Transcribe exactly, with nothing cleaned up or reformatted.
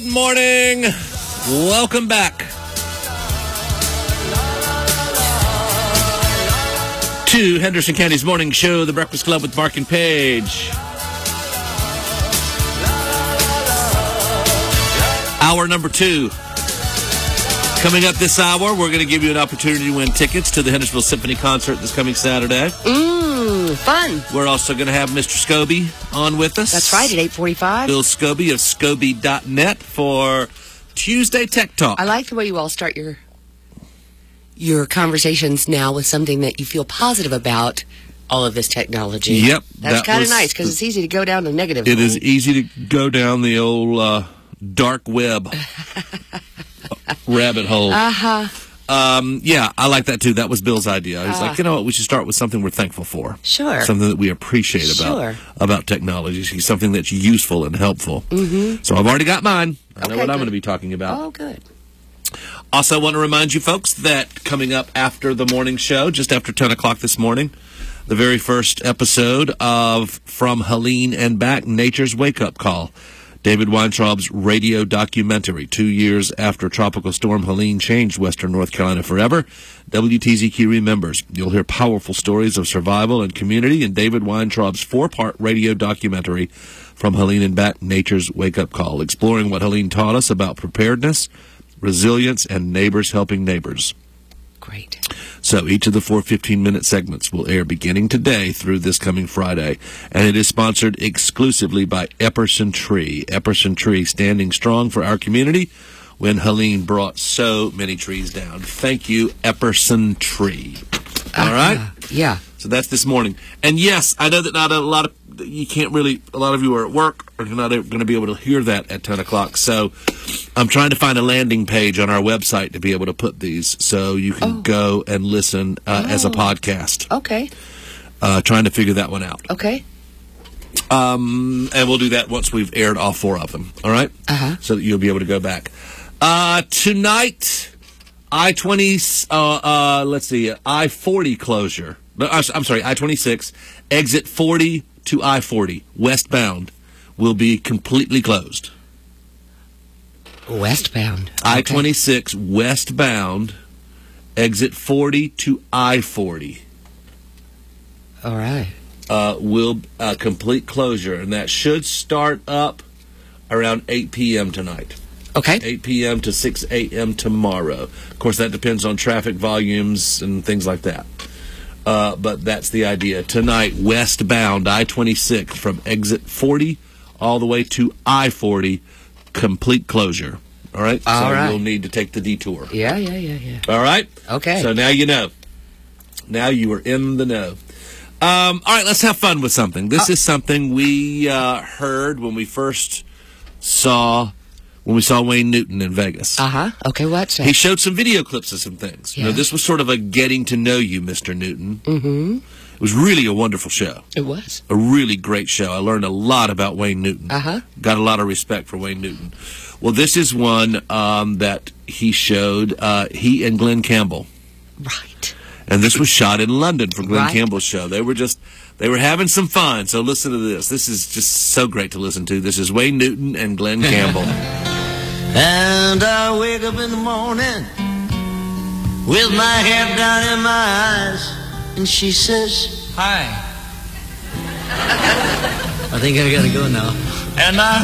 Good morning. Welcome back to Henderson County's morning show, The Breakfast Club with Mark and Paige. Hour number two. Coming up this hour, we're going to give you an opportunity to win tickets to the Hendersonville Symphony concert this coming Saturday. Mmm, fun. We're also going to have Mister Scobie on with us. That's right, at eight forty-five. Bill Scobie of Scobie dot net for Tuesday Tech Talk. I like the way you all start your your conversations now with something that you feel positive about, all of this technology. Yep. That's that kind of was- nice, because it's easy to go down the negative It lane. is easy to go down the old uh, dark web rabbit hole. Uh-huh. Um, yeah, I like that too. That was Bill's idea. He's Uh, like, you know what, we should start with something we're thankful for. Sure. Something that we appreciate Sure. about about technology. Something that's useful and helpful. Mm-hmm. So I've already got mine. I know Okay, what I'm good. going to be talking about. Oh, good. Also, want to remind you folks that coming up after the morning show, just after ten o'clock this morning, the very first episode of From Helene and Back, Nature's Wake-Up Call. David Weintraub's radio documentary, two years after Tropical Storm Helene changed western North Carolina forever. W T Z Q remembers. You'll hear powerful stories of survival and community in David Weintraub's four-part radio documentary, From Helene and Back, Nature's Wake-Up Call, exploring what Helene taught us about preparedness, resilience, and neighbors helping neighbors. Great. So each of the four fifteen-minute segments will air beginning today through this coming Friday. And it is sponsored exclusively by Epperson Tree. Epperson Tree, standing strong for our community when Helene brought so many trees down. Thank you, Epperson Tree. All Uh, right? Yeah. So that's this morning. And yes, I know that not a lot of, you can't really, a lot of you are at work, or you're not going to be able to hear that at ten o'clock. So I'm trying to find a landing page on our website to be able to put these so you can Oh. go and listen uh, as a Oh. podcast. Okay. Uh, trying to figure that one out. Okay. Um, and we'll do that once we've aired all four of them. All right? Uh-huh. So that you'll be able to go back. Uh, tonight, I twenty, uh, uh, let's see, I forty closure. I'm sorry, I twenty-six, exit forty to I forty, westbound, will be completely closed. Westbound. Okay. I twenty-six, westbound, exit forty to I forty. All right. Uh, will uh, complete closure, and that should start up around eight p.m. tonight. Okay. eight p.m. to six a.m. tomorrow. Of course, that depends on traffic volumes and things like that. Uh, but that's the idea. Tonight, westbound, I twenty-six, from exit forty all the way to I forty, complete closure. All right? All so right. you'll need to take the detour. Yeah, yeah, yeah, yeah. All right? Okay. So now you know. Now you are in the know. Um, all right, let's have fun with something. This Uh, is something we uh, heard when we first saw when we saw Wayne Newton in Vegas. Uh-huh. Okay, what's that? He showed some video clips of some things. You know, Yeah. this was sort of a getting to know you, Mister Newton. Mm-hmm. It was really a wonderful show. It was. A really great show. I learned a lot about Wayne Newton. Uh-huh. Got a lot of respect for Wayne Newton. Well, this is one um, that he showed, uh, he and Glenn Campbell. Right. And this was shot in London for Glenn Right. Campbell's show. They were just, they were having some fun. So listen to this. This is just so great to listen to. This is Wayne Newton and Glenn Campbell. And I wake up in the morning with my head down in my eyes, and she says, "Hi." I think I gotta go now. And I